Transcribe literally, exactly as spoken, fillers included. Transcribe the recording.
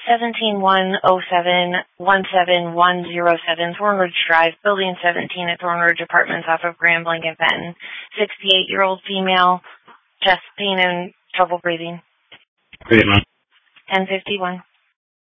seventeen one oh seven one seven one zero seven, Thornridge Drive, Building seventeen at Thornridge Apartments off of Grand Blanket Benton. sixty-eight-year-old female, chest pain and trouble breathing. Great, man. ten fifty-one.